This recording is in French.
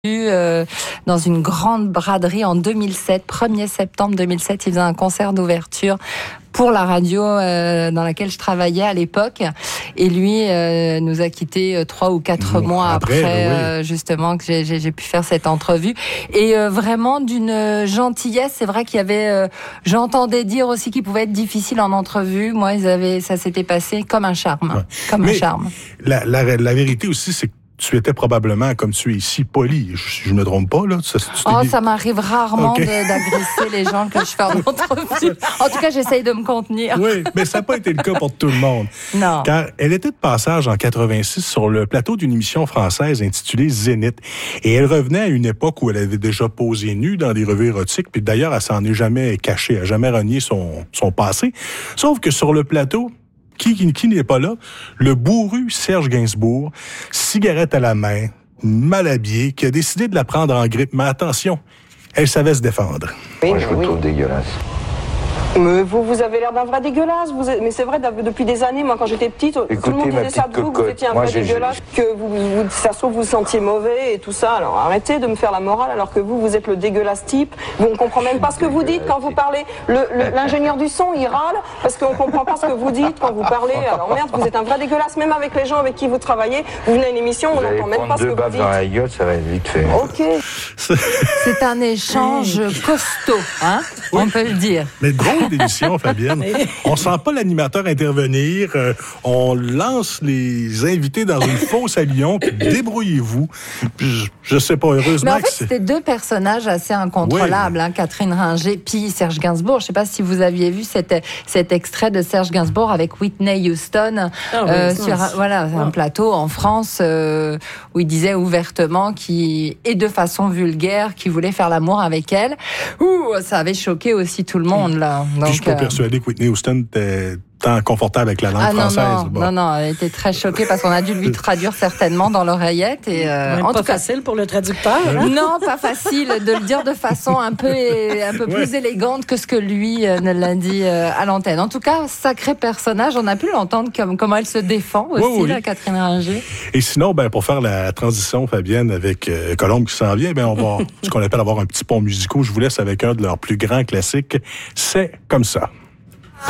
Dans une grande braderie en 2007, 1er septembre 2007, il faisait un concert d'ouverture pour la radio dans laquelle je travaillais à l'époque. Et lui nous a quittés 3 ou 4 mois après oui. Justement que j'ai pu faire cette entrevue. Et vraiment d'une gentillesse. C'est vrai qu'il y avait... j'entendais dire aussi qu'il pouvait être difficile en entrevue. Moi, ça s'était passé comme un charme. Ouais. Comme un charme. La vérité aussi, c'est que tu étais probablement, comme tu es ici, poli. Je me trompe pas, là? Ça m'arrive rarement d'agresser les gens que je fais en entrevue. En tout cas, j'essaye de me contenir. Oui, mais ça n'a pas été le cas pour tout le monde. Non. Car elle était de passage en 86 sur le plateau d'une émission française intitulée Zénith. Et elle revenait à une époque où elle avait déjà posé nue dans des revues érotiques. Puis d'ailleurs, elle s'en est jamais cachée, elle n'a jamais renié son passé. Sauf que sur le plateau, qui n'est pas là? Le bourru Serge Gainsbourg, cigarette à la main, mal habillé, qui a décidé de la prendre en grippe. Mais attention, elle savait se défendre. Moi, je vous trouve dégueulasse. Mais vous avez l'air d'un vrai dégueulasse. Mais c'est vrai, depuis des années, moi, quand j'étais petite, écoutez, tout le monde disait ça de vous, que vous étiez un vrai dégueulasse, que ça se trouve, vous vous sentiez mauvais et tout ça. Alors arrêtez de me faire la morale alors que vous êtes le dégueulasse type. On comprend même pas ce que vous dites quand vous parlez. L'ingénieur du son, il râle parce qu'on comprend pas ce que vous dites quand vous parlez. Alors merde, vous êtes un vrai dégueulasse. Même avec les gens avec qui vous travaillez, vous venez à une émission, on n'entend même pas ce que vous dites. Dans la gueule, ça va être vite fait. Ok. C'est un échange costaud, hein? Oui. On peut le dire. Mais drôle d'émission, Fabienne. On sent pas l'animateur intervenir. On lance les invités dans une fosse à lion. Puis débrouillez-vous. Je sais pas, heureusement. Mais en fait, c'était 2 personnages assez incontrôlables, oui. hein, Catherine Ringer puis Serge Gainsbourg. Je sais pas si vous aviez vu cet extrait de Serge Gainsbourg avec Whitney Houston sur un plateau en France où il disait ouvertement et de façon vulgaire qu'il voulait faire l'amour avec elle. Ça avait choqué aussi tout le monde là. Donc, puis je suis pas persuadé que Whitney Houston était tant confortable avec la langue française. Non, elle était très choquée parce qu'on a dû lui traduire certainement dans l'oreillette. Et, en tout cas, facile pour le traducteur. Hein? Non, pas facile de le dire de façon un peu plus élégante que ce que lui ne l'a dit à l'antenne. En tout cas, sacré personnage. On a pu l'entendre comment elle se défend aussi, là, Catherine Ringer. Et sinon, pour faire la transition, Fabienne, avec Colombe qui s'en vient, on va ce qu'on appelle avoir un petit pont musical. Je vous laisse avec un de leurs plus grands classiques. C'est comme ça.